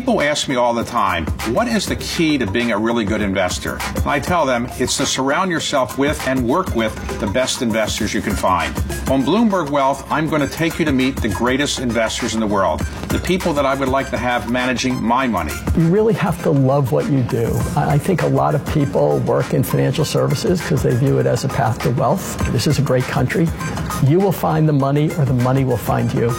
People ask me all the time, what is the key to being a really good investor? And I tell them it's to surround yourself with and work with the best investors you can find. On Bloomberg Wealth, I'm going to take you to meet the greatest investors in the world, the people that I would like to have managing my money. You really have to love what you do. I think a lot of people work in financial services because they view it as a path to wealth. This is a great country. You will find the money or the money will find you.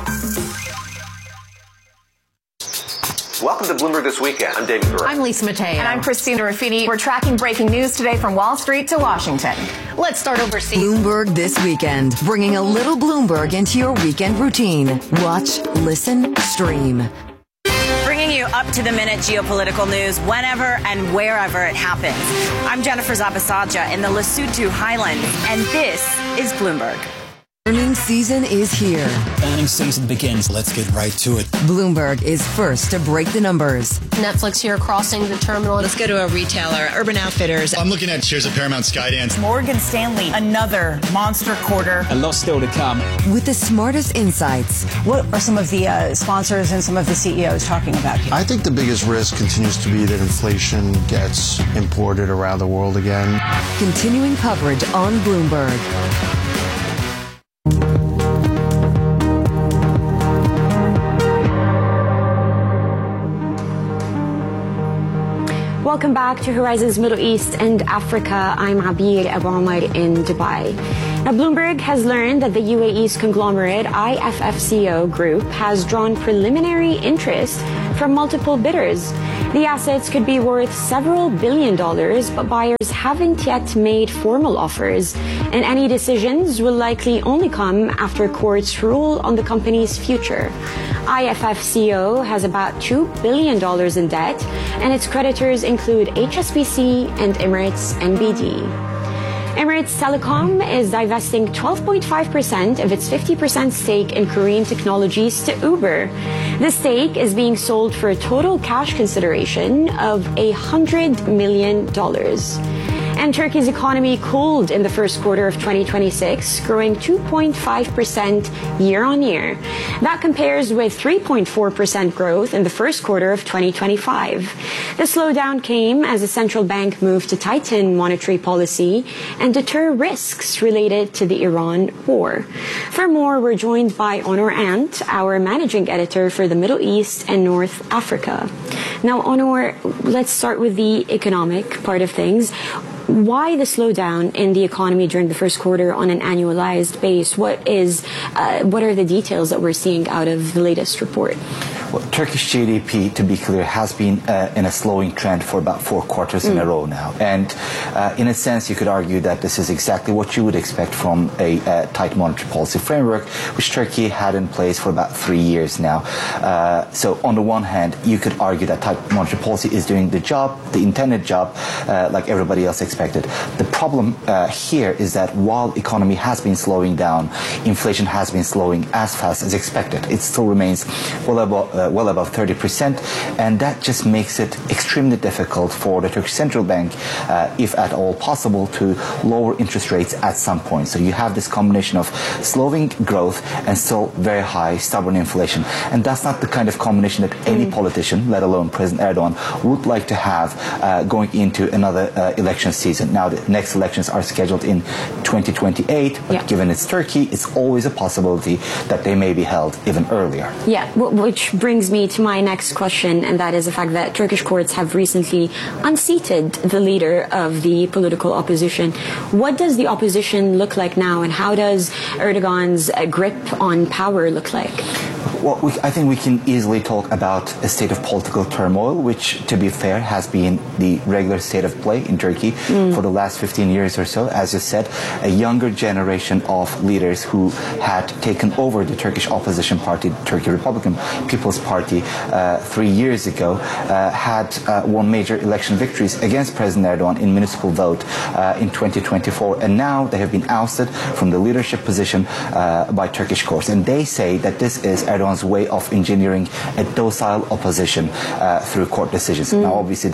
Welcome to Bloomberg This Weekend. I'm David Gura. I'm Lisa Mateo. And I'm Christina Ruffini. We're tracking breaking news today from Wall Street to Washington. Let's start overseas. Bloomberg This Weekend, bringing a little Bloomberg into your weekend routine. Watch, listen, stream. Bringing you up-to-the-minute geopolitical news whenever and wherever it happens. I'm Jennifer Zabasaja in the Lesotho Highlands, and this is Bloomberg. Earnings season is here. Earnings season begins. Let's get right to it. Bloomberg is first to break the numbers. Netflix here crossing the terminal. Let's go to a retailer, Urban Outfitters. I'm looking at shares of Paramount Skydance. Morgan Stanley, another monster quarter. A lot still to come. With the smartest insights. What are some of the sponsors and some of the CEOs talking about here? I think the biggest risk continues to be that inflation gets imported around the world again. Continuing coverage on Bloomberg. Welcome back to Horizons Middle East and Africa. I'm Abir Abu Omar in Dubai. Now, Bloomberg has learned that the UAE's conglomerate IFFCO Group has drawn preliminary interest from multiple bidders. The assets could be worth several $billions, but buyers haven't yet made formal offers, and any decisions will likely only come after courts rule on the company's future. IFFCO has about $2 billion in debt, and its creditors include HSBC and Emirates NBD. Emirates Telecom is divesting 12.5% of its 50% stake in Korean Technologies to Uber. The stake is being sold for a total cash consideration of $100 million. And Turkey's economy cooled in the first quarter of 2026, growing 2.5% year-on-year. That compares with 3.4% growth in the first quarter of 2025. The slowdown came as the central bank moved to tighten monetary policy and deter risks related to the Iran war. For more, we're joined by Onur Ant, our managing editor for the Middle East and North Africa. Now, Onur, let's start with the economic part of things. Why the slowdown in the economy during the first quarter on an annualized base? What are the details that we're seeing out of the latest report? Well, Turkish GDP, to be clear, has been in a slowing trend for about 4 quarters in a row now. And in a sense, you could argue that this is exactly what you would expect from a tight monetary policy framework, which Turkey had in place for about 3 years now. So on the one hand, you could argue that tight monetary policy is doing the job, the intended job, like everybody else expected. The problem here is that while the economy has been slowing down, inflation has been slowing as fast as expected. It still remains well above 30%, and that just makes it extremely difficult for the Turkish Central Bank, if at all possible, to lower interest rates at some point. So you have this combination of slowing growth and still very high, stubborn inflation. And that's not the kind of combination that any politician, let alone President Erdogan, would like to have going into another election season. Now, the next elections are scheduled in 2028, but given it's Turkey, it's always a possibility that they may be held even earlier. Yeah, which brings me to my next question, and that is the fact that Turkish courts have recently unseated the leader of the political opposition. What does the opposition look like now, and how does Erdogan's grip on power look like? Well, I think we can easily talk about a state of political turmoil, which, to be fair, has been the regular state of play in Turkey for the last 15 years or so. As you said, a younger generation of leaders who had taken over the Turkish opposition party, the Turkey Republican People's Party, 3 years ago, had won major election victories against President Erdogan in municipal vote in 2024. And now they have been ousted from the leadership position by Turkish courts. And they say that this is Erdogan's way of engineering a docile opposition through court decisions. Now, obviously,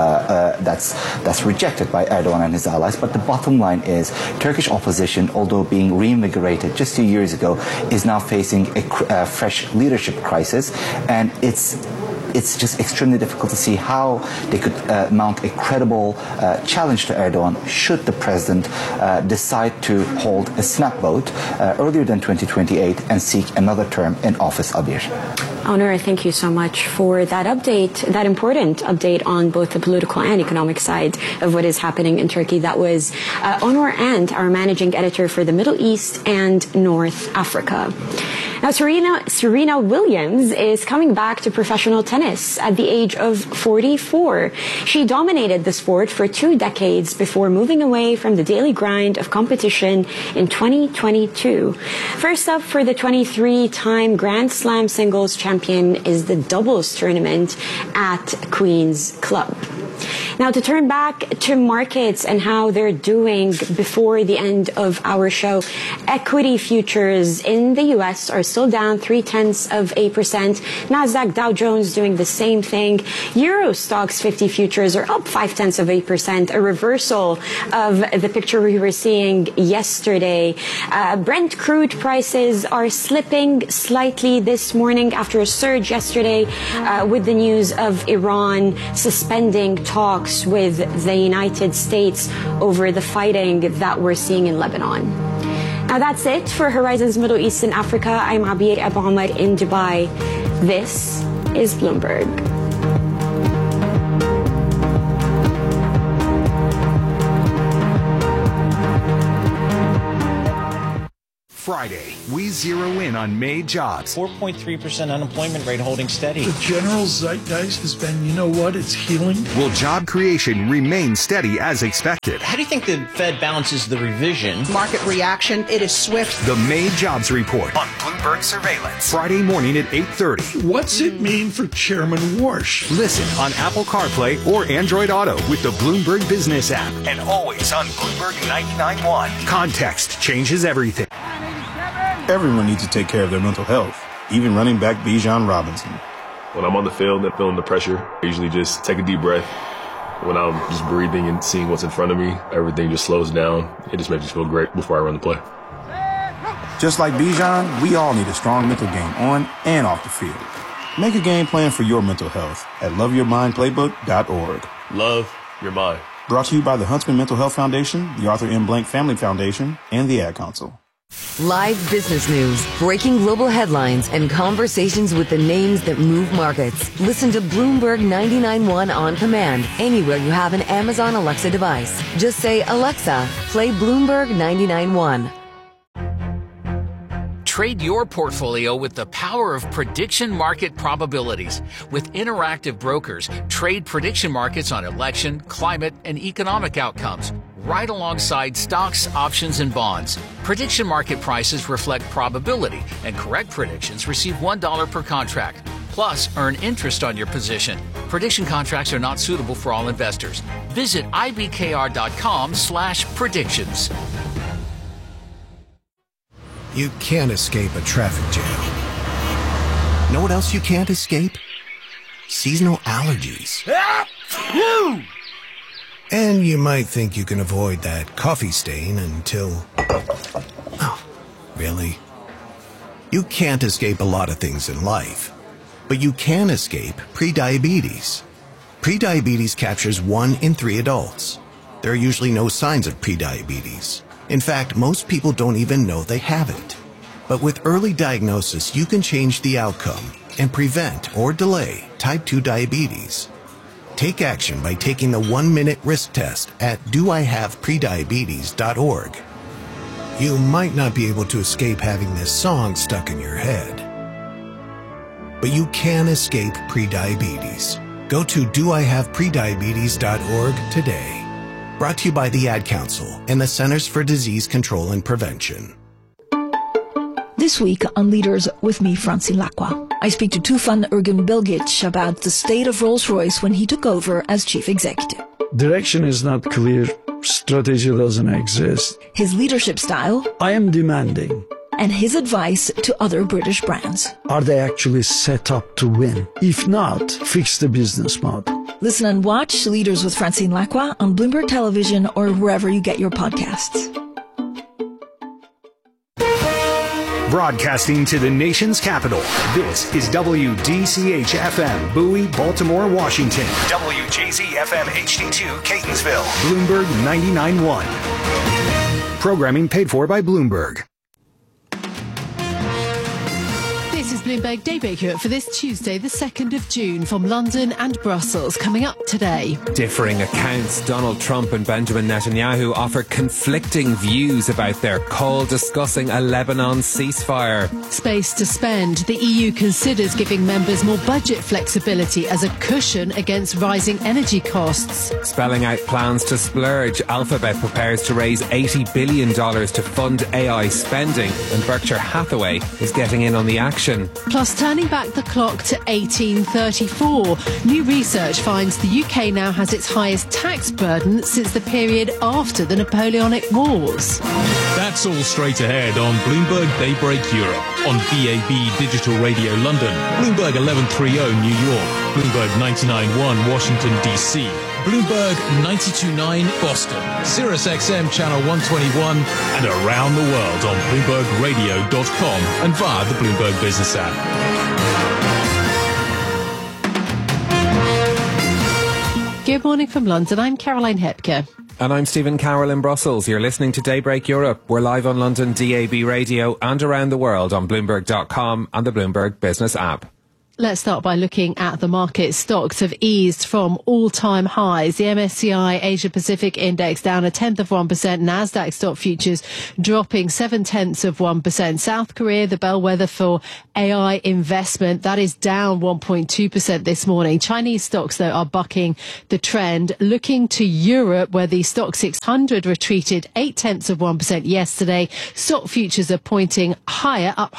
that's rejected by Erdogan and his allies. But the bottom line is, Turkish opposition, although being reinvigorated just 2 years ago, is now facing a fresh leadership crisis, and it's it's just extremely difficult to see how they could mount a credible challenge to Erdogan should the president decide to hold a snap vote earlier than 2028 and seek another term in office, Abir. Onur, thank you so much for that update, that important update on both the political and economic side of what is happening in Turkey. That was Onur And, our managing editor for the Middle East and North Africa. Now, Serena Williams is coming back to professional tennis at the age of 44. She dominated the sport for 2 decades before moving away from the daily grind of competition in 2022. First up for the 23-time Grand Slam singles champion is the doubles tournament at Queen's Club. Now, to turn back to markets and how they're doing before the end of our show, equity futures in the U.S. are still down 0.3%. Nasdaq, Dow Jones doing the same thing. Euro Stoxx 50 futures are up 0.5%, a reversal of the picture we were seeing yesterday. Brent crude prices are slipping slightly this morning after a surge yesterday with the news of Iran suspending talks with the United States over the fighting that we're seeing in Lebanon. Now that's it for Horizons Middle East and Africa. I'm Abir Abu Omar in Dubai. This is Bloomberg. Friday, we zero in on May jobs. 4.3% unemployment rate holding steady. The general zeitgeist has been, you know what, it's healing. Will job creation remain steady as expected? How do you think the Fed balances the revision? Market reaction, it is swift. The May jobs report on Bloomberg Surveillance. Friday morning at 8:30. What's it mean for Chairman Warsh? Listen on Apple CarPlay or Android Auto with the Bloomberg Business app. And always on Bloomberg 99.1. Context changes everything. Everyone needs to take care of their mental health, even running back Bijan Robinson. When I'm on the field and feeling the pressure, I usually just take a deep breath. When I'm just breathing and seeing what's in front of me, everything just slows down. It just makes me feel great before I run the play. Just like Bijan, we all need a strong mental game on and off the field. Make a game plan for your mental health at loveyourmindplaybook.org. Love your mind. Brought to you by the Huntsman Mental Health Foundation, the Arthur M. Blank Family Foundation, and the Ad Council. Live business news, breaking global headlines, and conversations with the names that move markets. Listen to Bloomberg 99.1 on command anywhere you have an Amazon Alexa device. Just say, Alexa, play Bloomberg 99.1. Trade your portfolio with the power of prediction market probabilities. With Interactive Brokers, trade prediction markets on election, climate, and economic outcomes, right alongside stocks, options, and bonds. Prediction market prices reflect probability, and correct predictions receive $1 per contract. Plus, earn interest on your position. Prediction contracts are not suitable for all investors. Visit ibkr.com/predictions. You can't escape a traffic jam. Know what else you can't escape? Seasonal allergies. And you might think you can avoid that coffee stain until... Oh, really? You can't escape a lot of things in life, but you can escape prediabetes. Prediabetes captures 1 in 3 adults. There are usually no signs of prediabetes. In fact, most people don't even know they have it. But with early diagnosis, you can change the outcome and prevent or delay type 2 diabetes. Take action by taking the 1-minute risk test at doihaveprediabetes.org. You might not be able to escape having this song stuck in your head, but you can escape prediabetes. Go to doihaveprediabetes.org today. Brought to you by the Ad Council and the Centers for Disease Control and Prevention. This week on Leaders with me, Francine Lacqua, I speak to Tufan Ergun Bilgic about the state of Rolls-Royce when he took over as chief executive. Direction is not clear. Strategy doesn't exist. His leadership style. I am demanding. And his advice to other British brands. Are they actually set up to win? If not, fix the business model. Listen and watch Leaders with Francine Lacqua on Bloomberg Television or wherever you get your podcasts. Broadcasting to the nation's capital, this is WDCH-FM, Bowie, Baltimore, Washington. WJZ-FM HD2, Catonsville. Bloomberg 99.1. Programming paid for by Bloomberg. This is Bloomberg Daybreak Europe for this Tuesday, the 2nd of June, from London and Brussels. Coming up today. Differing accounts. Donald Trump and Benjamin Netanyahu offer conflicting views about their call discussing a Lebanon ceasefire. Space to spend. The EU considers giving members more budget flexibility as a cushion against rising energy costs. Spelling out plans to splurge. Alphabet prepares to raise $80 billion to fund AI spending, and Berkshire Hathaway is getting in on the action. Plus, turning back the clock to 1834. New research finds the UK now has its highest tax burden since the period after the Napoleonic Wars. That's all straight ahead on Bloomberg Daybreak Europe, on BAB Digital Radio London, Bloomberg 1130 New York, Bloomberg 99.1 Washington DC, Bloomberg 92.9 Boston, SiriusXM Channel 121, and around the world on BloombergRadio.com and via the Bloomberg Business app. Good morning from London. I'm Caroline Hepker. And I'm Stephen Carroll in Brussels. You're listening to Daybreak Europe. We're live on London DAB Radio and around the world on Bloomberg.com and the Bloomberg Business app. Let's start by looking at the market. Stocks have eased from all-time highs. The MSCI Asia Pacific Index down 0.1%. Nasdaq stock futures dropping 0.7%. South Korea, the bellwether for AI investment, that is down 1.2% this morning. Chinese stocks, though, are bucking the trend. Looking to Europe, where the Stock 600 retreated 0.8% yesterday. Stock futures are pointing higher, up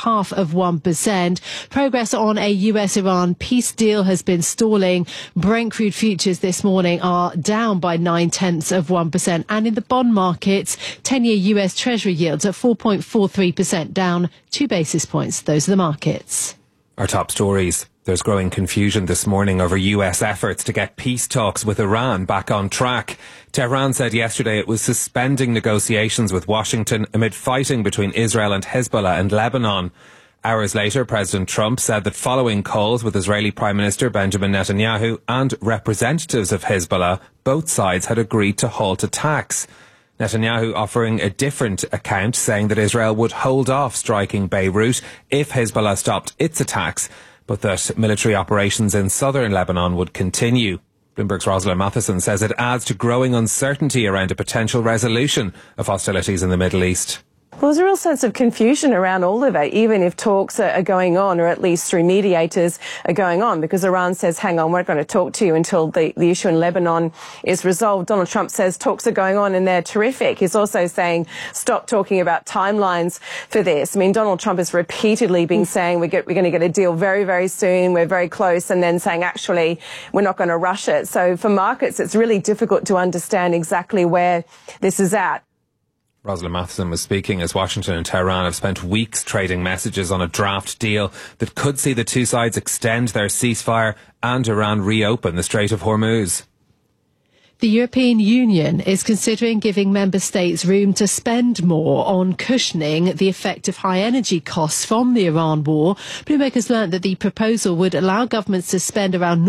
0.5%. Progress on a US-Iran peace deal has been stalling. Brent crude futures this morning are down by 0.9%. And in the bond markets, 10-year US Treasury yields at 4.43%, down 2 basis points. Those are the markets. Our top stories. There's growing confusion this morning over US efforts to get peace talks with Iran back on track. Tehran said yesterday it was suspending negotiations with Washington amid fighting between Israel and Hezbollah and Lebanon. Hours later, President Trump said that following calls with Israeli Prime Minister Benjamin Netanyahu and representatives of Hezbollah, both sides had agreed to halt attacks. Netanyahu offering a different account, saying that Israel would hold off striking Beirut if Hezbollah stopped its attacks, but that military operations in southern Lebanon would continue. Bloomberg's Rosalind Matheson says it adds to growing uncertainty around a potential resolution of hostilities in the Middle East. Well, there's a real sense of confusion around all of it, even if talks are going on, or at least through mediators are going on, because Iran says, hang on, we're not going to talk to you until the issue in Lebanon is resolved. Donald Trump says talks are going on and they're terrific. He's also saying stop talking about timelines for this. I mean, Donald Trump has repeatedly been saying we're going to get a deal very, very soon, we're very close, and then saying actually we're not going to rush it. So for markets, it's really difficult to understand exactly where this is at. Rosalind Matheson was speaking as Washington and Tehran have spent weeks trading messages on a draft deal that could see the two sides extend their ceasefire and Iran reopen the Strait of Hormuz. The European Union is considering giving member states room to spend more on cushioning the effect of high energy costs from the Iran war. Bloomberg has learnt that the proposal would allow governments to spend around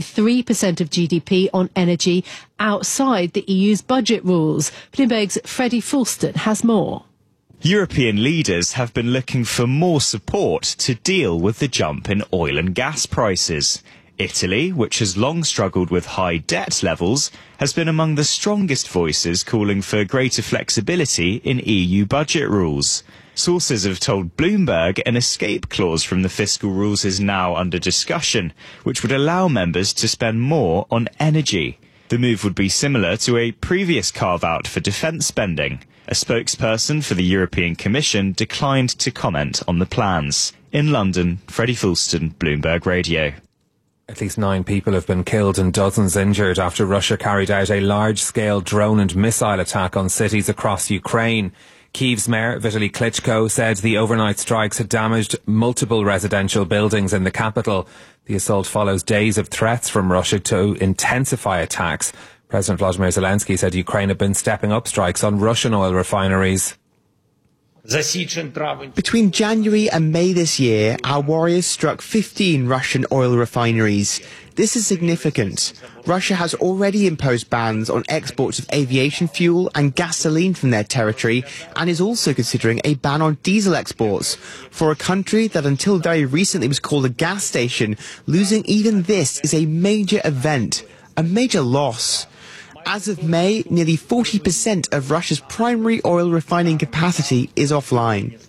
0.3% of GDP on energy outside the EU's budget rules. Bloomberg's Freddie Fulston has more. European leaders have been looking for more support to deal with the jump in oil and gas prices. Italy, which has long struggled with high debt levels, has been among the strongest voices calling for greater flexibility in EU budget rules. Sources have told Bloomberg an escape clause from the fiscal rules is now under discussion, which would allow members to spend more on energy. The move would be similar to a previous carve-out for defence spending. A spokesperson for the European Commission declined to comment on the plans. In London, Freddie Fulston, Bloomberg Radio. At least 9 people have been killed and dozens injured after Russia carried out a large-scale drone and missile attack on cities across Ukraine. Kyiv's mayor, Vitaly Klitschko, said the overnight strikes had damaged multiple residential buildings in the capital. The assault follows days of threats from Russia to intensify attacks. President Volodymyr Zelensky said Ukraine had been stepping up strikes on Russian oil refineries. Between January and May this year, our warriors struck 15 Russian oil refineries. This is significant. Russia has already imposed bans on exports of aviation fuel and gasoline from their territory and is also considering a ban on diesel exports. For a country that until very recently was called a gas station, losing even this is a major event, a major loss. As of May, nearly 40% of Russia's primary oil refining capacity is offline.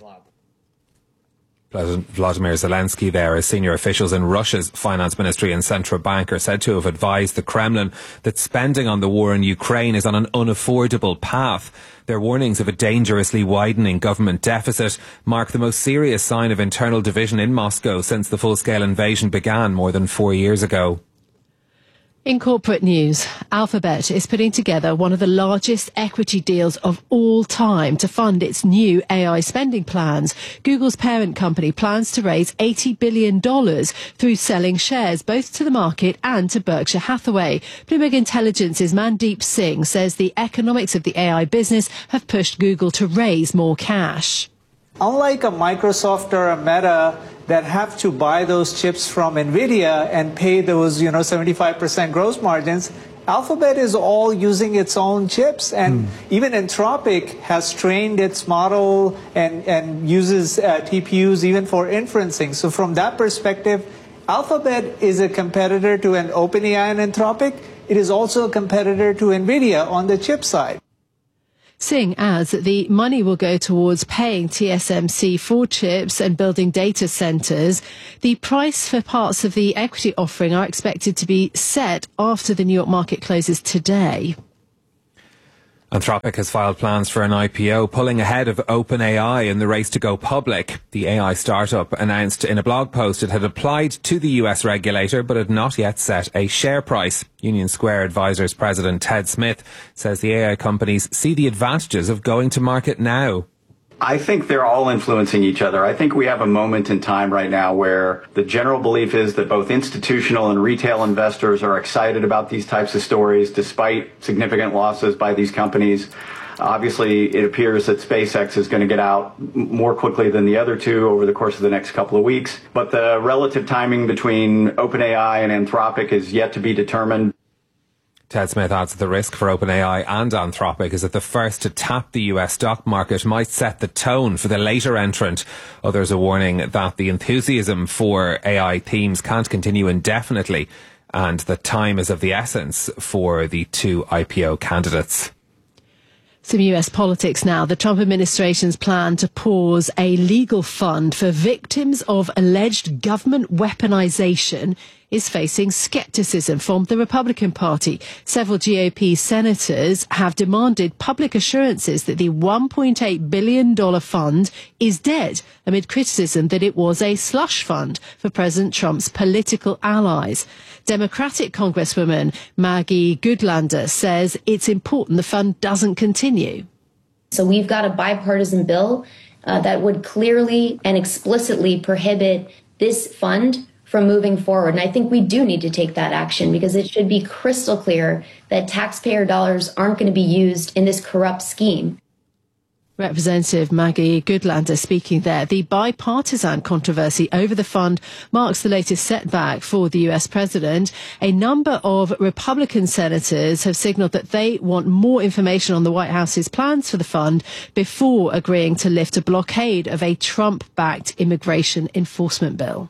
President Vladimir Zelensky there, as senior officials in Russia's finance ministry and central bank are said to have advised the Kremlin that spending on the war in Ukraine is on an unaffordable path. Their warnings of a dangerously widening government deficit mark the most serious sign of internal division in Moscow since the full-scale invasion began more than 4 years ago. In corporate news, Alphabet is putting together one of the largest equity deals of all time to fund its new AI spending plans. Google's parent company plans to raise $80 billion through selling shares both to the market and to Berkshire Hathaway. Bloomberg Intelligence's Mandeep Singh says the economics of the AI business have pushed Google to raise more cash. Unlike a Microsoft or a Meta that have to buy those chips from NVIDIA and pay those, 75% gross margins, Alphabet is all using its own chips. And even Anthropic has trained its model and uses TPUs even for inferencing. So from that perspective, Alphabet is a competitor to an OpenAI and Anthropic. It is also a competitor to NVIDIA on the chip side. Singh adds that the money will go towards paying TSMC for chips and building data centres. The price for parts of the equity offering are expected to be set after the New York market closes today. Anthropic has filed plans for an IPO, pulling ahead of OpenAI in the race to go public. The AI startup announced in a blog post it had applied to the US regulator but had not yet set a share price. Union Square Advisors President Ted Smith says the AI companies see the advantages of going to market now. I think they're all influencing each other. I think we have a moment in time right now where the general belief is that both institutional and retail investors are excited about these types of stories despite significant losses by these companies. Obviously, it appears that SpaceX is going to get out more quickly than the other two over the course of the next couple of weeks. But the relative timing between OpenAI and Anthropic is yet to be determined. Ted Smith adds that the risk for OpenAI and Anthropic is that the first to tap the US stock market might set the tone for the later entrant. Others are warning that the enthusiasm for AI themes can't continue indefinitely and that time is of the essence for the two IPO candidates. Some US politics now. The Trump administration's plan to pause a legal fund for victims of alleged government weaponization is facing skepticism from the Republican Party. Several GOP senators have demanded public assurances that the $1.8 billion fund is dead, amid criticism that it was a slush fund for President Trump's political allies. Democratic Congresswoman Maggie Goodlander says it's important the fund doesn't continue. So we've got a bipartisan bill that would clearly and explicitly prohibit this fund from moving forward. And I think we do need to take that action because it should be crystal clear that taxpayer dollars aren't going to be used in this corrupt scheme. Representative Maggie Goodlander speaking there. The bipartisan controversy over the fund marks the latest setback for the US president. A number of Republican senators have signalled that they want more information on the White House's plans for the fund before agreeing to lift a blockade of a Trump-backed immigration enforcement bill.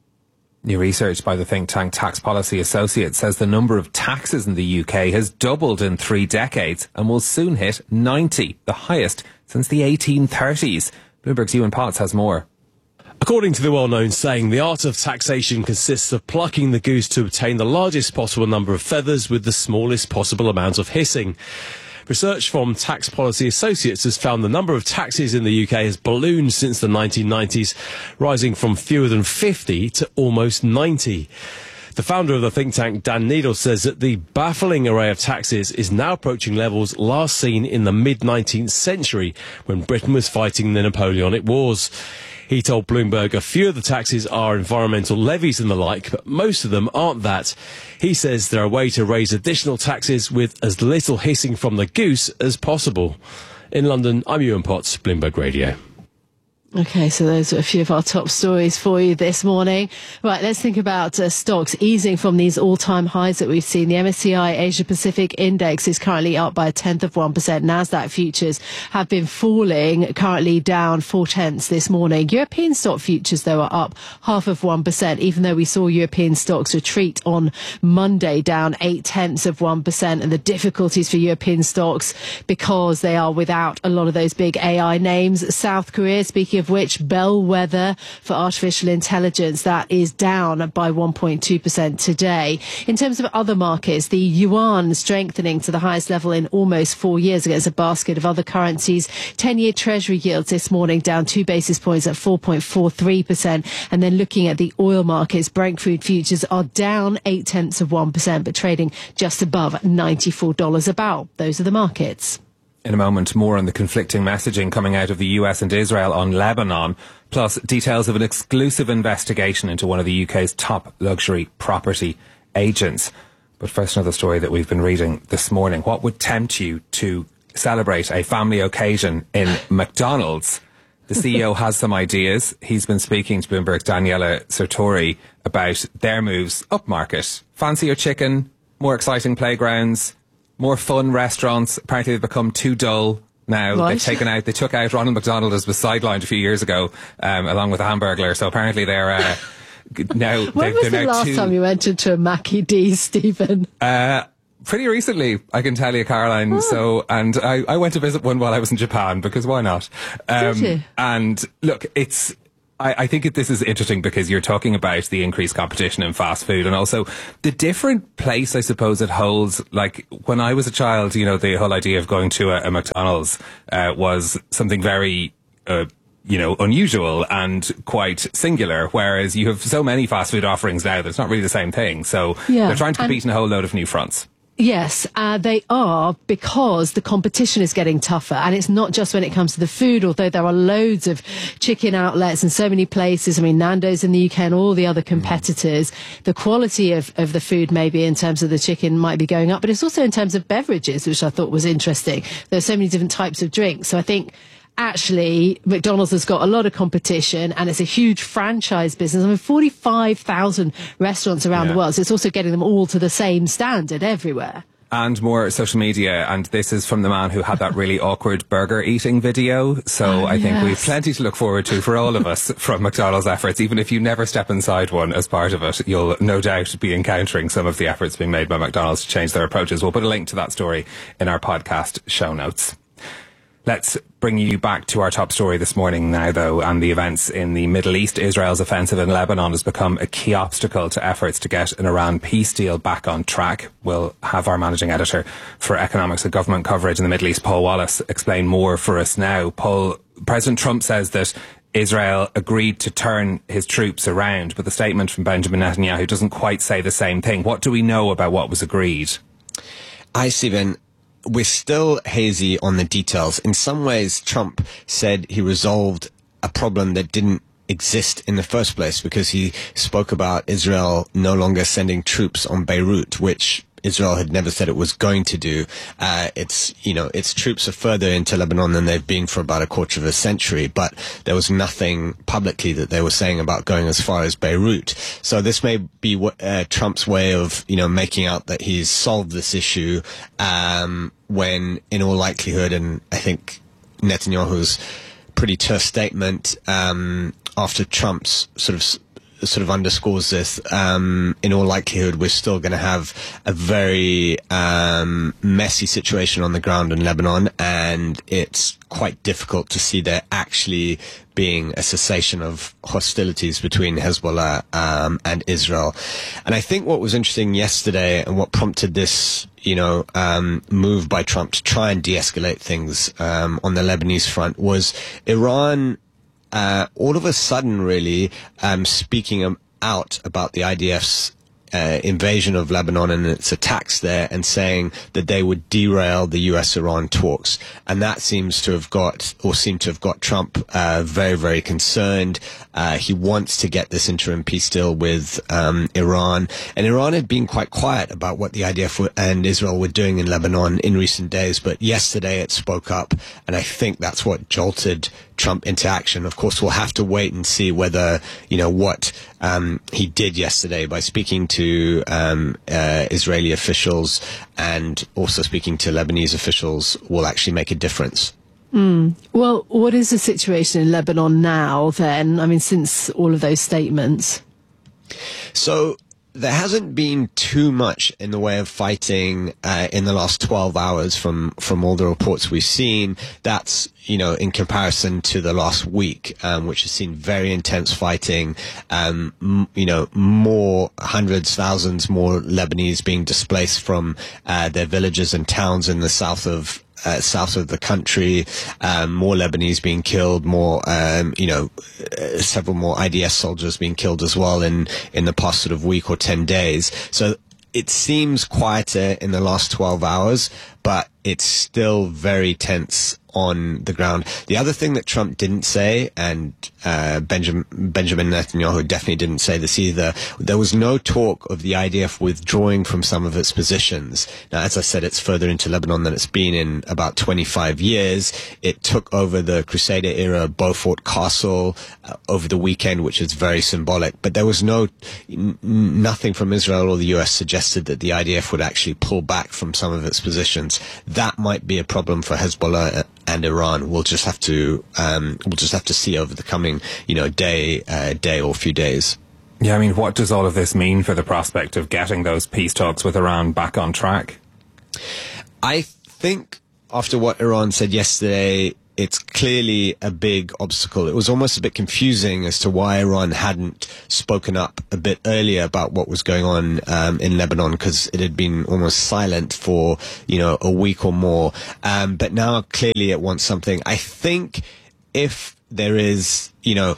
New research by the think tank Tax Policy Associates says the number of taxes in the UK has doubled in 3 decades and will soon hit 90, the highest since the 1830s. Bloomberg's Ewan Potts has more. According to the well-known saying, the art of taxation consists of plucking the goose to obtain the largest possible number of feathers with the smallest possible amount of hissing. Research from Tax Policy Associates has found the number of taxes in the UK has ballooned since the 1990s, rising from fewer than 50 to almost 90. The founder of the think tank, Dan Needle, says that the baffling array of taxes is now approaching levels last seen in the mid-19th century when Britain was fighting the Napoleonic Wars. He told Bloomberg a few of the taxes are environmental levies and the like, but most of them aren't that. He says they're a way to raise additional taxes with as little hissing from the goose as possible. In London, I'm Ewan Potts, Bloomberg Radio. Okay, so those are a few of our top stories for you this morning. Right, let's think about stocks easing from these all-time highs that we've seen. The MSCI Asia Pacific Index is currently up by 0.1%. Nasdaq futures have been falling, currently down 0.4 this morning. European stock futures, though, are up 0.5%, even though we saw European stocks retreat on Monday, down 0.8%. And the difficulties for European stocks because they are without a lot of those big AI names. South Korea, speaking of which, bellwether for artificial intelligence, that is down by 1.2% today. In terms of other markets, the yuan strengthening to the highest level in almost 4 years against a basket of other currencies. 10-year Treasury yields this morning down 2 basis points at 4.43%. And then looking at the oil markets, Brent crude futures are down 0.8%, but trading just above $94 a barrel. Those are the markets. In a moment, more on the conflicting messaging coming out of the US and Israel on Lebanon, plus details of an exclusive investigation into one of the UK's top luxury property agents. But first, another story that we've been reading this morning. What would tempt you to celebrate a family occasion in McDonald's? The CEO has some ideas. He's been speaking to Bloomberg's Daniela Sirtori about their moves upmarket. Fancier chicken, more exciting playgrounds, more fun restaurants. Apparently they've become too dull now. Right. They took out Ronald McDonald, as was sidelined a few years ago, along with a Hamburglar. So apparently they're now. When was the last time you went into a Mackie D, Stephen? Pretty recently, I can tell you, Caroline. So, and I went to visit one while I was in Japan, because why not? Did you? And look, I think this is interesting because you're talking about the increased competition in fast food and also the different place, I suppose, it holds. Like when I was a child, you know, the whole idea of going to a McDonald's was something very, unusual and quite singular, whereas you have so many fast food offerings now that it's not really the same thing. So they're trying to compete in a whole load of new fronts. Yes, they are, because the competition is getting tougher. And it's not just when it comes to the food, although there are loads of chicken outlets in so many places. I mean, Nando's in the UK and all the other competitors. The quality of the food, maybe in terms of the chicken, might be going up. But it's also in terms of beverages, which I thought was interesting. There's so many different types of drinks. So I think actually McDonald's has got a lot of competition and it's a huge franchise business. I mean, 45,000 restaurants around the world. So it's also getting them all to the same standard everywhere. And more social media, and this is from the man who had that really awkward burger eating video. So I think we've plenty to look forward to for all of us from McDonald's efforts. Even if you never step inside one as part of it, you'll no doubt be encountering some of the efforts being made by McDonald's to change their approaches. We'll put a link to that story in our podcast show notes. Let's bring you back to our top story this morning now, though, and the events in the Middle East. Israel's offensive in Lebanon has become a key obstacle to efforts to get an Iran peace deal back on track. We'll have our managing editor for economics and government coverage in the Middle East, Paul Wallace, explain more for us now. Paul, President Trump says that Israel agreed to turn his troops around, but the statement from Benjamin Netanyahu doesn't quite say the same thing. What do we know about what was agreed? Hi, Stephen. We're still hazy on the details. In some ways, Trump said he resolved a problem that didn't exist in the first place, because he spoke about Israel no longer sending troops on Beirut, which Israel had never said it was going to do. Its troops are further into Lebanon than they've been for about a quarter of a century, but there was nothing publicly that they were saying about going as far as Beirut. So this may be Trump's way of, making out that he's solved this issue, when in all likelihood, and I think Netanyahu's pretty terse statement, after Trump's sort of underscores this, in all likelihood, we're still going to have a very messy situation on the ground in Lebanon, and it's quite difficult to see there actually being a cessation of hostilities between Hezbollah and Israel. And I think what was interesting yesterday and what prompted this move by Trump to try and de-escalate things on the Lebanese front was Iran all of a sudden really speaking out about the IDF's invasion of Lebanon and its attacks there, and saying that they would derail the US-Iran talks. And that seemed to have got Trump very, very concerned. He wants to get this interim peace deal with Iran. And Iran had been quite quiet about what the IDF and Israel were doing in Lebanon in recent days, but yesterday it spoke up, and I think that's what jolted Trump into action. Of course, we'll have to wait and see whether, what he did yesterday by speaking to Israeli officials and also speaking to Lebanese officials will actually make a difference. Well, what is the situation in Lebanon now then? I mean, since all of those statements? So there hasn't been too much in the way of fighting in the last 12 hours from all the reports we've seen. That's, in comparison to the last week, which has seen very intense fighting, more hundreds, thousands more Lebanese being displaced from their villages and towns in the south of the country, more Lebanese being killed, more, several more IDS soldiers being killed as well in the past sort of week or 10 days. So it seems quieter in the last 12 hours, but it's still very tense on the ground. The other thing that Trump didn't say, and Benjamin Netanyahu definitely didn't say this either, there was no talk of the IDF withdrawing from some of its positions. Now, as I said, it's further into Lebanon than it's been in about 25 years. It took over the Crusader-era Beaufort Castle over the weekend, which is very symbolic. But there was nothing from Israel or the US suggested that the IDF would actually pull back from some of its positions. That might be a problem for Hezbollah and Iran. We'll just have to see over the coming, day or few days. Yeah, I mean, what does all of this mean for the prospect of getting those peace talks with Iran back on track? I think after what Iran said yesterday, it's clearly a big obstacle. It was almost a bit confusing as to why Iran hadn't spoken up a bit earlier about what was going on in Lebanon, because it had been almost silent for, a week or more. But now clearly it wants something. I think if there is, even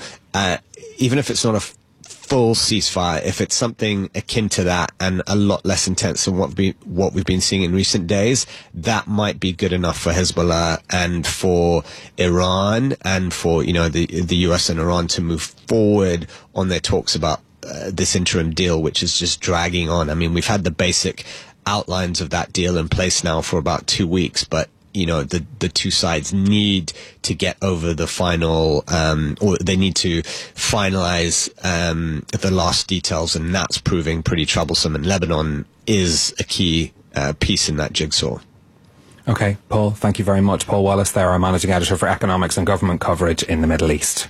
if it's not a full ceasefire, if it's something akin to that and a lot less intense than what we've been seeing in recent days, that might be good enough for Hezbollah and for Iran and for, the US and Iran to move forward on their talks about this interim deal, which is just dragging on. I mean, we've had the basic outlines of that deal in place now for about 2 weeks, but the two sides need to get over the final, or they need to finalize the last details, and that's proving pretty troublesome. And Lebanon is a key piece in that jigsaw. Okay, Paul, thank you very much. Paul Wallace there, our Managing Editor for Economics and Government Coverage in the Middle East.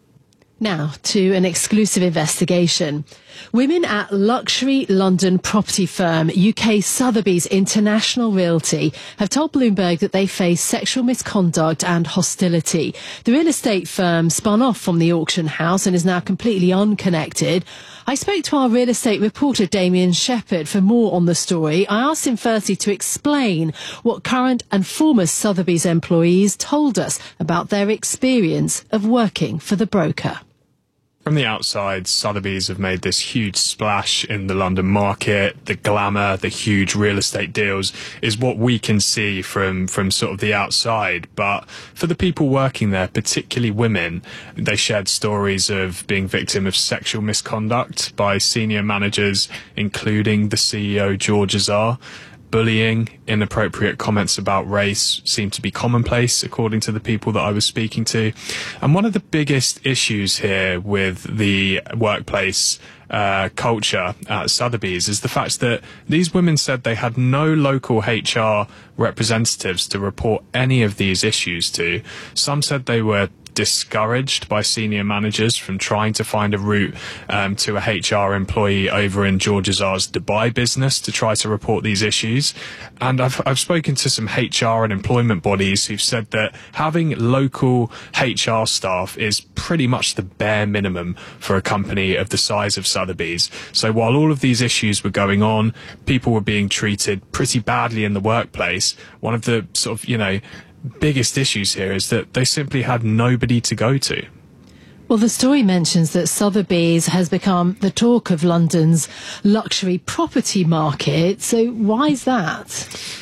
Now to an exclusive investigation. Women at luxury London property firm UK Sotheby's International Realty have told Bloomberg that they face sexual misconduct and hostility. The real estate firm spun off from the auction house and is now completely unconnected. I spoke to our real estate reporter Damien Shepherd for more on the story. I asked him firstly to explain what current and former Sotheby's employees told us about their experience of working for the broker. From the outside, Sotheby's have made this huge splash in the London market. The glamour, the huge real estate deals is what we can see from sort of the outside. But for the people working there, particularly women, they shared stories of being victim of sexual misconduct by senior managers, including the CEO, George Azar. Bullying, inappropriate comments about race seem to be commonplace, according to the people that I was speaking to. And one of the biggest issues here with the workplace culture at Sotheby's is the fact that these women said they had no local HR representatives to report any of these issues to. Some said they were discouraged by senior managers from trying to find a route to a HR employee over in George Azar's Dubai business to try to report these issues. And I've spoken to some HR and employment bodies who've said that having local HR staff is pretty much the bare minimum for a company of the size of Sotheby's. So while all of these issues were going on, people were being treated pretty badly in the workplace. One of the sort of, biggest issues here is that they simply had nobody to go to. Well, the story mentions that Sotheby's has become the talk of London's luxury property market. So why is that?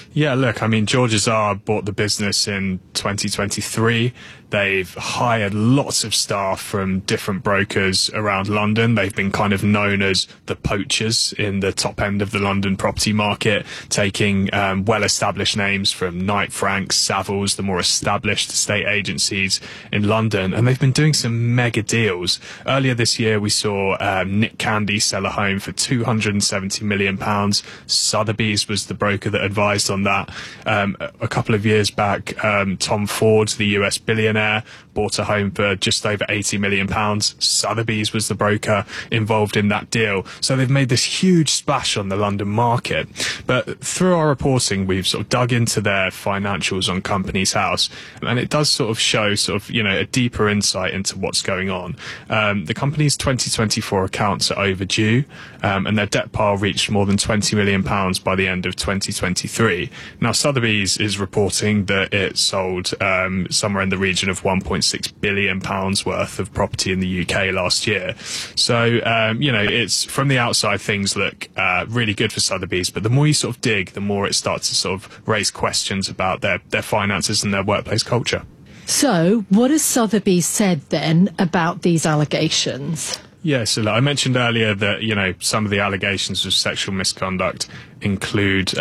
Yeah, look, I mean, George Azar bought the business in 2023. They've hired lots of staff from different brokers around London. They've been kind of known as the poachers in the top end of the London property market, taking well-established names from Knight Frank, Savills, the more established estate agencies in London. And they've been doing some mega deals. Earlier this year, we saw Nick Candy sell a home for £270 million. Sotheby's was the broker that advised on that. A couple of years back, Tom Ford, the US billionaire, bought a home for just over £80 million. Sotheby's was the broker involved in that deal. So they've made this huge splash on the London market. But through our reporting, we've sort of dug into their financials on Companies House, and it does sort of show a deeper insight into what's going on. The company's 2024 accounts are overdue, and their debt pile reached more than £20 million by the end of 2023. Now, Sotheby's is reporting that it sold somewhere in the region of £1.6 billion worth of property in the UK last year. So, it's from the outside, things look really good for Sotheby's, but the more you sort of dig, the more it starts to sort of raise questions about their finances and their workplace culture. So, what has Sotheby's said then about these allegations? Yeah, so I mentioned earlier that, some of the allegations of sexual misconduct include,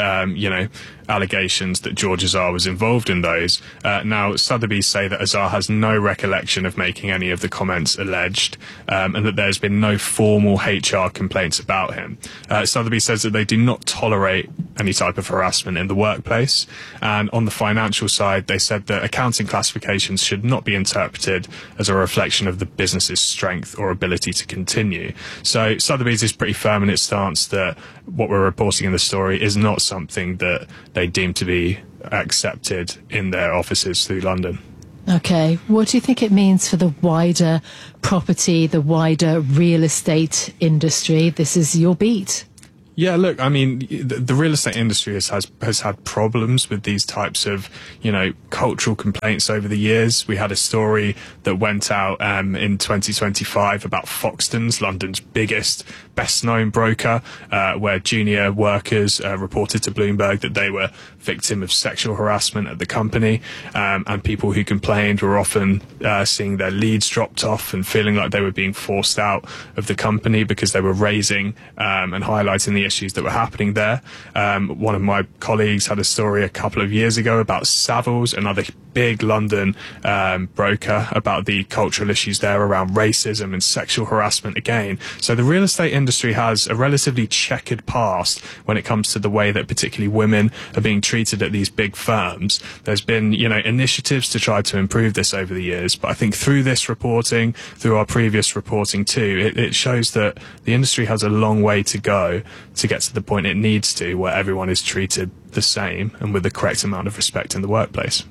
allegations that George Azar was involved in those. Now, Sotheby's say that Azar has no recollection of making any of the comments alleged, and that there's been no formal HR complaints about him. Sotheby's says that they do not tolerate any type of harassment in the workplace. And on the financial side, they said that accounting classifications should not be interpreted as a reflection of the business's strength or ability to continue. So Sotheby's is pretty firm in its stance that what we're reporting in the story is not something that they deem to be accepted in their offices through London. Okay, what do you think it means for the wider property, the wider real estate industry? This is your beat. Yeah, look, I mean, the real estate industry has had problems with these types of, cultural complaints over the years. We had a story that went out in 2025 about Foxtons, London's biggest, best-known broker, where junior workers reported to Bloomberg that they were victim of sexual harassment at the company, and people who complained were often seeing their leads dropped off and feeling like they were being forced out of the company because they were raising and highlighting the issues that were happening there. One of my colleagues had a story a couple of years ago about Savills, another big London broker, about the cultural issues there around racism and sexual harassment again. So the real estate industry has a relatively checkered past when it comes to the way that particularly women are being treated at these big firms. There's been, initiatives to try to improve this over the years, but I think through this reporting, through our previous reporting too, it shows that the industry has a long way to go to get to the point it needs to, where everyone is treated the same and with the correct amount of respect in the workplace.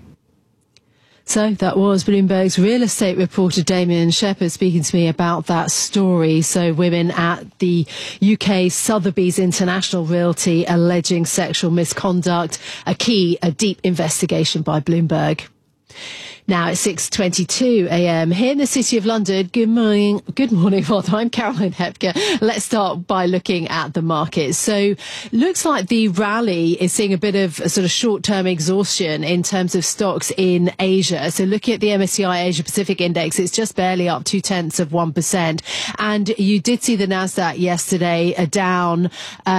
So that was Bloomberg's real estate reporter Damien Shepherd speaking to me about that story. So women at the UK Sotheby's International Realty alleging sexual misconduct, a deep investigation by Bloomberg. Now it's 6:22 a.m. here in the City of London. Good morning. I'm Caroline Hepker. Let's start by looking at the markets. So looks like the rally is seeing a bit of a sort of short-term exhaustion in terms of stocks in Asia. So looking at the MSCI Asia Pacific Index, it's just barely up 0.2%. And you did see the Nasdaq yesterday down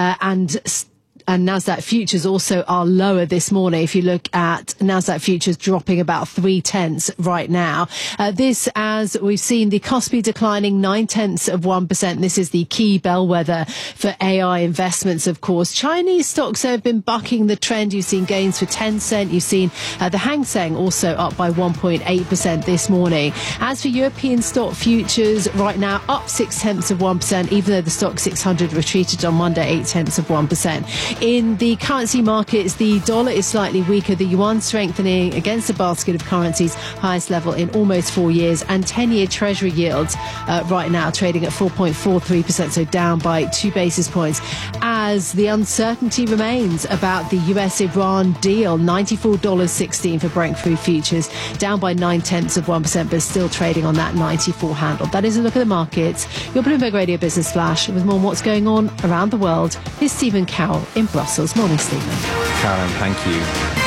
and Nasdaq futures also are lower this morning. If you look at Nasdaq futures dropping about 0.3 right now. This, as we've seen, the Kospi declining 0.9%. This is the key bellwether for AI investments, of course. Chinese stocks have been bucking the trend. You've seen gains for Tencent. You've seen the Hang Seng also up by 1.8% this morning. As for European stock futures, right now up 0.6%, even though the stock 600 retreated on Monday 0.8%. In the currency markets, the dollar is slightly weaker, the yuan strengthening against a basket of currencies, highest level in almost 4 years, and 10-year treasury yields right now trading at 4.43%, so down by 2 basis points. As the uncertainty remains about the US-Iran deal, $94.16 for Brent crude futures, down by 0.9%, but still trading on that 94 handle. That is a look at the markets. Your Bloomberg Radio Business Flash with more on what's going on around the world. Here's Stephen Cowell in Brussels. Morning, Stephen. Karen, thank you.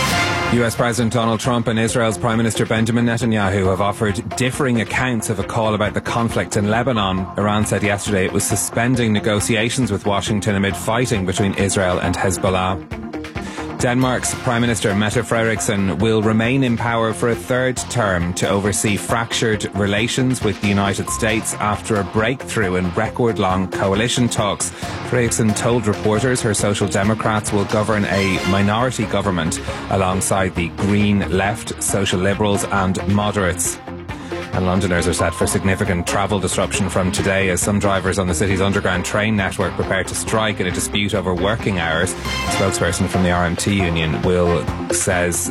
US President Donald Trump and Israel's Prime Minister Benjamin Netanyahu have offered differing accounts of a call about the conflict in Lebanon. Iran said yesterday it was suspending negotiations with Washington amid fighting between Israel and Hezbollah. Denmark's Prime Minister Mette Frederiksen will remain in power for a third term to oversee fractured relations with the United States after a breakthrough in record-long coalition talks. Frederiksen told reporters her Social Democrats will govern a minority government alongside the Green Left, Social Liberals and Moderates. And Londoners are set for significant travel disruption from today as some drivers on the city's underground train network prepare to strike in a dispute over working hours. A spokesperson from the RMT union says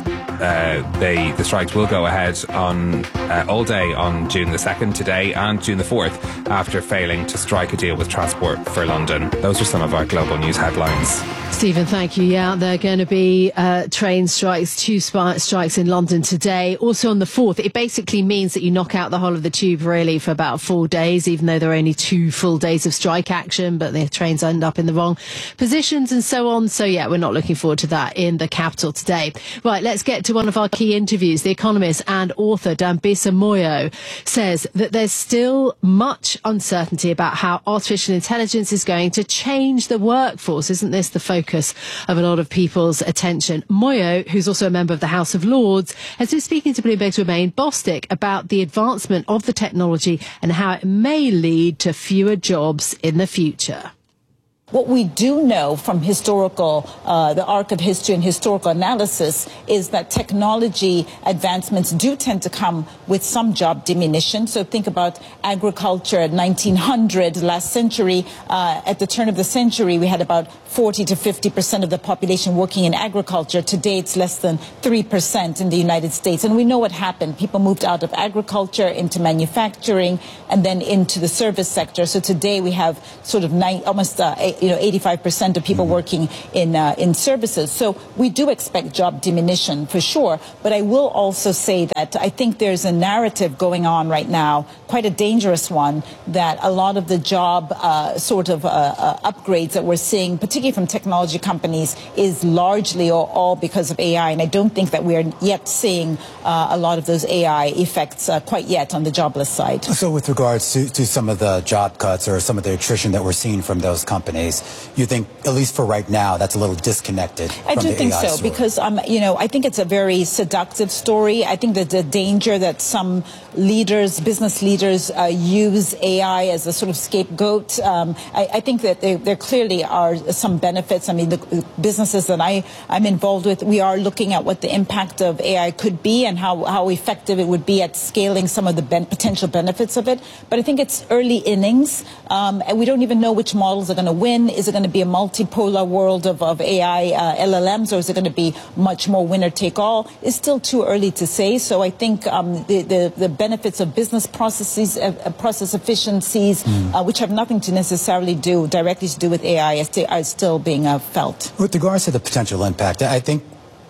the strikes will go ahead on all day on June the 2nd today and June the 4th after failing to strike a deal with Transport for London. Those are some of our global news headlines. Stephen, thank you. Yeah, there are going to be train strikes, two strikes in London today. Also on the 4th, it basically means that you knock out the whole of the tube really for about 4 days, even though there are only 2 full days of strike action, but the trains end up in the wrong positions and so on. So yeah, we're not looking forward to that in the capital today. Right, let's get to one of our key interviews. The economist and author Dambisa Moyo says that there's still much uncertainty about how artificial intelligence is going to change the workforce. Isn't this the focus of a lot of people's attention? Moyo, who's also a member of the House of Lords, has been speaking to Bloomberg's Romain Bostic about the advancement of the technology and how it may lead to fewer jobs in the future. What we do know from historical, the arc of history and historical analysis is that technology advancements do tend to come with some job diminution. So think about agriculture at 1900, last century. At the turn of the century, we had about 40 to 50% of the population working in agriculture. Today, it's less than 3% in the United States. And we know what happened. People moved out of agriculture into manufacturing and then into the service sector. So today we have sort of almost 85% of people working in services. So we do expect job diminution for sure. But I will also say that I think there's a narrative going on right now, quite a dangerous one, that a lot of the job upgrades that we're seeing, particularly from technology companies, is largely or all because of AI. And I don't think that we are yet seeing a lot of those AI effects quite yet on the jobless side. So with regards to some of the job cuts or some of the attrition that we're seeing from those companies, you think, at least for right now, that's a little disconnected from the AI I do think so, story. because, I think it's a very seductive story. I think that the danger that some business leaders use AI as a sort of scapegoat. I think that there clearly are some benefits. I mean, the businesses that I'm involved with, we are looking at what the impact of AI could be and how effective it would be at scaling some of the potential benefits of it. But I think it's early innings, and we don't even know which models are going to win. Is it going to be a multipolar world of AI LLMs, or is it going to be much more winner take all? It's still too early to say. So I think the benefits of business processes, process efficiencies, which have nothing to necessarily directly to do with AI, are still being felt. With regards to the potential impact, I think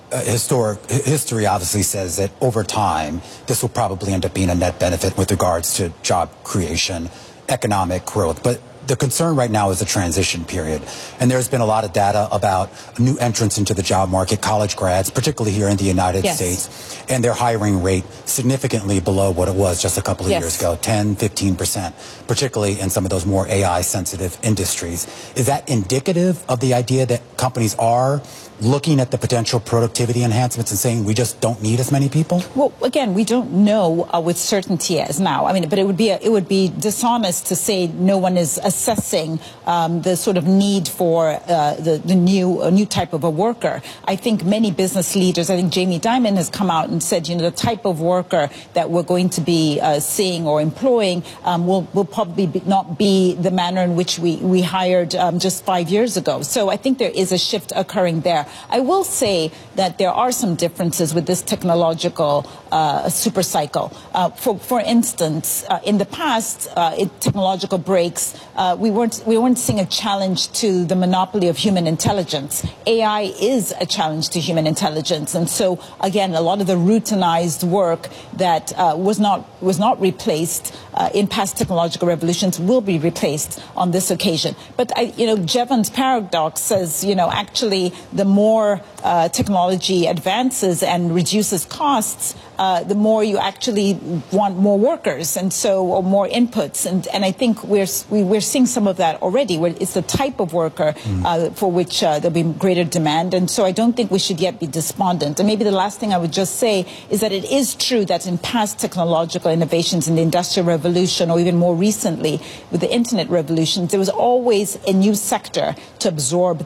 history obviously says that over time, this will probably end up being a net benefit with regards to job creation, economic growth. But the concern right now is the transition period. And there's been a lot of data about new entrants into the job market, college grads, particularly here in the United States, and their hiring rate significantly below what it was just a couple of years ago, 10, 15%, particularly in some of those more AI-sensitive industries. Is that indicative of the idea that companies are looking at the potential productivity enhancements and saying we just don't need as many people? Well, again, we don't know with certainty as now. I mean, but it would be dishonest to say no one is assessing the sort of need for the new type of a worker. I think many business leaders, I think Jamie Dimon has come out and said, the type of worker that we're going to be seeing or employing will probably not be the manner in which we hired just 5 years ago. So I think there is a shift occurring there. I will say that there are some differences with this technological super cycle. For instance, in the past, technological breaks we weren't seeing a challenge to the monopoly of human intelligence. AI is a challenge to human intelligence, and so again, a lot of the routinized work that was not replaced in past technological revolutions will be replaced on this occasion. But Jevons paradox says, actually, the more technology advances and reduces costs, the more you actually want more workers, and so or more inputs. And I think we're seeing some of that already, where it's the type of worker for which there'll be greater demand. And so I don't think we should yet be despondent. And maybe the last thing I would just say is that it is true that in past technological innovations in the Industrial Revolution, or even more recently with the Internet revolution, there was always a new sector to absorb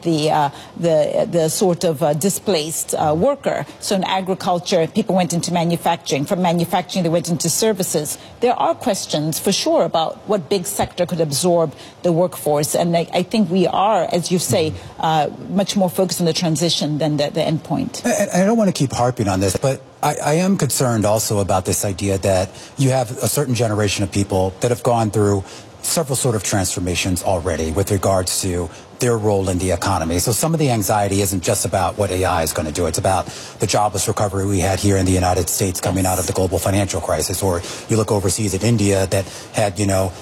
the sort of displaced worker. So in agriculture, people went into manufacturing. From manufacturing, they went into services. There are questions, for sure, about what big sector could absorb the workforce. And I think we are, as you say, much more focused on the transition than the end point. And I don't want to keep harping on this, but I am concerned also about this idea that you have a certain generation of people that have gone through several sort of transformations already with regards to their role in the economy. So some of the anxiety isn't just about what AI is going to do. It's about the jobless recovery we had here in the United States coming out of the global financial crisis. Or you look overseas at India that had,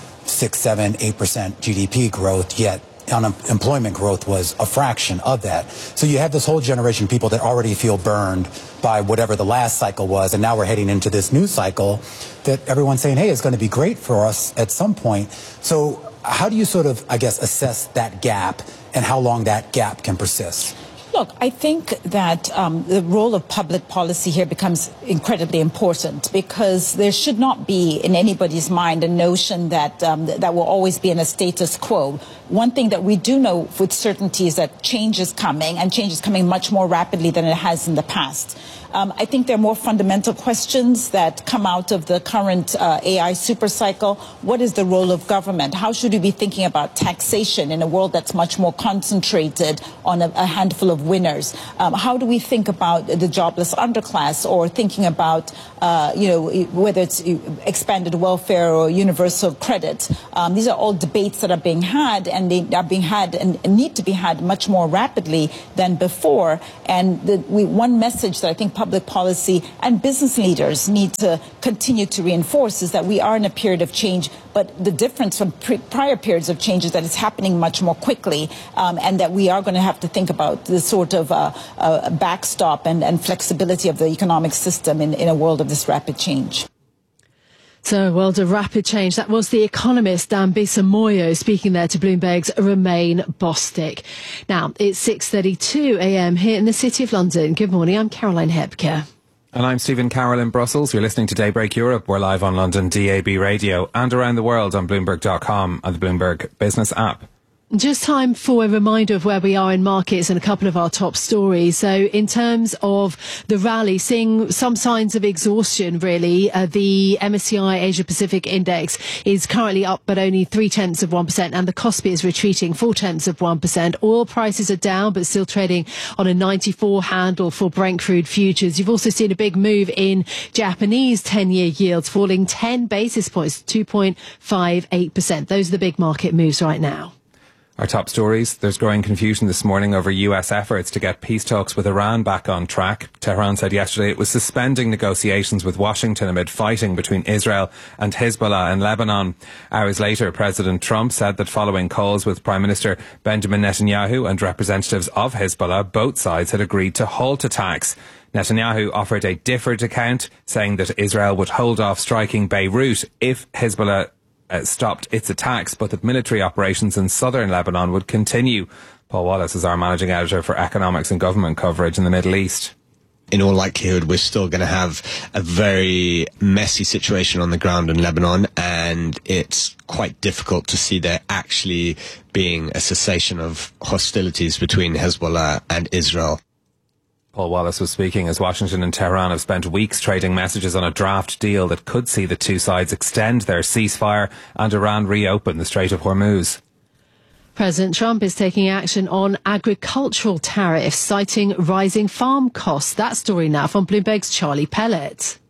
6, 7, 8% GDP growth, yet unemployment growth was a fraction of that. So you have this whole generation of people that already feel burned by whatever the last cycle was, and now we're heading into this new cycle that everyone's saying, hey, it's going to be great for us at some point. So how do you sort of, assess that gap and how long that gap can persist? Look, I think that the role of public policy here becomes incredibly important, because there should not be in anybody's mind a notion that that will always be in a status quo. One thing that we do know with certainty is that change is coming, and change is coming much more rapidly than it has in the past. I think there are more fundamental questions that come out of the current AI supercycle. What is the role of government? How should we be thinking about taxation in a world that's much more concentrated on a handful of winners? How do we think about the jobless underclass, or thinking about, whether it's expanded welfare or universal credit? These are all debates that are being had, and they are being had and need to be had much more rapidly than before. And one message that I think public policy and business leaders need to continue to reinforce is that we are in a period of change, but the difference from prior periods of change is that it's happening much more quickly, and that we are going to have to think about the sort of backstop and flexibility of the economic system in a world of this rapid change. So, world of rapid change. That was the economist Dambisa Moyo speaking there to Bloomberg's Romain Bostick. Now, it's 6:32 a.m. here in the City of London. Good morning, I'm Caroline Hepker. And I'm Stephen Carroll in Brussels. You're listening to Daybreak Europe. We're live on London DAB radio and around the world on Bloomberg.com and the Bloomberg Business app. Just time for a reminder of where we are in markets and a couple of our top stories. So in terms of the rally, seeing some signs of exhaustion, really. The MSCI Asia Pacific Index is currently up, but only 0.3%, and the Kospi is retreating 0.4%. Oil prices are down, but still trading on a 94 handle for Brent crude futures. You've also seen a big move in Japanese 10-year yields, falling 10 basis points to 2.58%. Those are the big market moves right now. Our top stories. There's growing confusion this morning over US efforts to get peace talks with Iran back on track. Tehran said yesterday it was suspending negotiations with Washington amid fighting between Israel and Hezbollah in Lebanon. Hours later, President Trump said that following calls with Prime Minister Benjamin Netanyahu and representatives of Hezbollah, both sides had agreed to halt attacks. Netanyahu offered a different account, saying that Israel would hold off striking Beirut if Hezbollah stopped its attacks, but that military operations in southern Lebanon would continue. Paul Wallace is our managing editor for economics and government coverage in the Middle East. In all likelihood, we're still going to have a very messy situation on the ground in Lebanon, and it's quite difficult to see there actually being a cessation of hostilities between Hezbollah and Israel. Paul Wallace was speaking as Washington and Tehran have spent weeks trading messages on a draft deal that could see the two sides extend their ceasefire and Iran reopen the Strait of Hormuz. President Trump is taking action on agricultural tariffs, citing rising farm costs. That story now from Bloomberg's Charlie Pellet.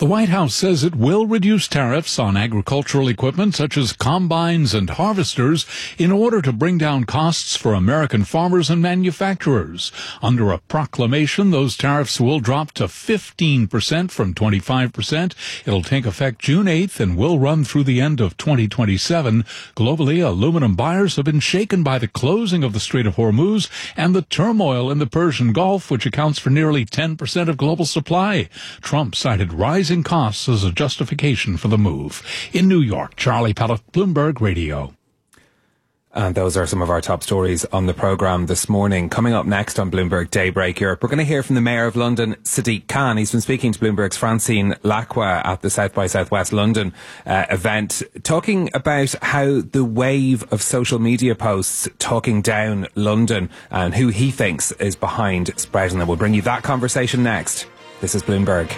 The White House says it will reduce tariffs on agricultural equipment such as combines and harvesters in order to bring down costs for American farmers and manufacturers. Under a proclamation, those tariffs will drop to 15% from 25%. It'll take effect June 8th and will run through the end of 2027. Globally, aluminum buyers have been shaken by the closing of the Strait of Hormuz and the turmoil in the Persian Gulf, which accounts for nearly 10% of global supply. Trump cited rising costs as a justification for the move. In New York, Charlie Pellett, Bloomberg Radio. And those are some of our top stories on the programme this morning. Coming up next on Bloomberg Daybreak Europe, we're going to hear from the Mayor of London, Sadiq Khan. He's been speaking to Bloomberg's Francine Lacqua at the South by Southwest London event, talking about how the wave of social media posts talking down London and who he thinks is behind spreading them. We'll bring you that conversation next. This is Bloomberg.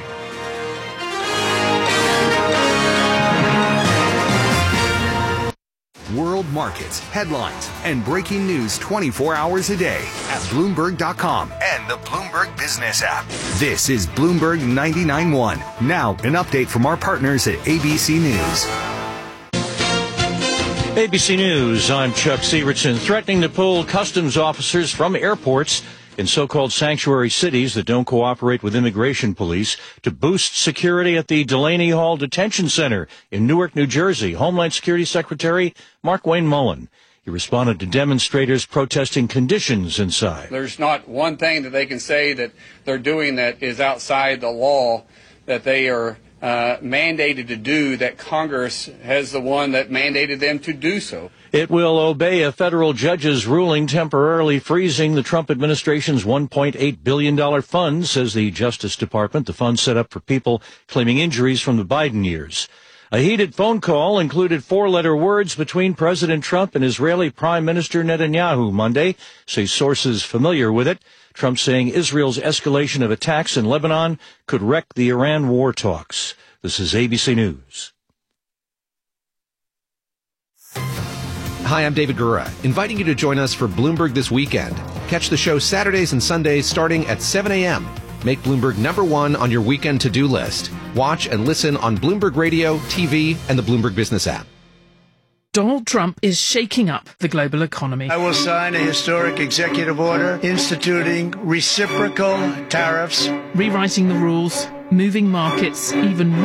World markets, headlines, and breaking news 24 hours a day at Bloomberg.com and the Bloomberg Business app. This is Bloomberg 99.1. Now, an update from our partners at ABC News. ABC News, I'm Chuck Severson. Threatening to pull customs officers from airports in so-called sanctuary cities that don't cooperate with immigration police to boost security at the Delaney Hall Detention Center in Newark, New Jersey. Homeland Security Secretary Mark Wayne Mullen. He responded to demonstrators protesting conditions inside. There's not one thing that they can say that they're doing that is outside the law, that they are mandated to do, that Congress has the one that mandated them to do so. It will obey a federal judge's ruling temporarily freezing the Trump administration's $1.8 billion fund, says the Justice Department. The fund set up for people claiming injuries from the Biden years. A heated phone call included 4-letter words between President Trump and Israeli Prime Minister Netanyahu Monday, say sources familiar with it. Trump saying Israel's escalation of attacks in Lebanon could wreck the Iran war talks. This is ABC News. Hi, I'm David Gura, inviting you to join us for Bloomberg This Weekend. Catch the show Saturdays and Sundays starting at 7 a.m. Make Bloomberg #1 on your weekend to-do list. Watch and listen on Bloomberg Radio, TV, and the Bloomberg Business app. Donald Trump is shaking up the global economy. I will sign a historic executive order instituting reciprocal tariffs, rewriting the rules, moving markets even more.